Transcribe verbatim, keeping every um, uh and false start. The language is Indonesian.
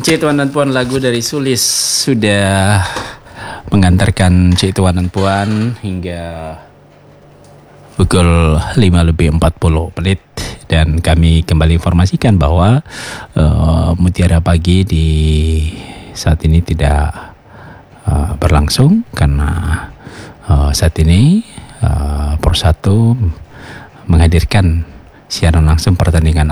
Cik Tuan dan Puan, lagu dari Sulis sudah mengantarkan Cik Tuan dan Puan hingga pukul lima lebih empat puluh menit. Dan kami kembali informasikan bahwa uh, Mutiara Pagi di saat ini tidak uh, berlangsung karena uh, saat ini uh, Persatu menghadirkan siaran langsung pertandingan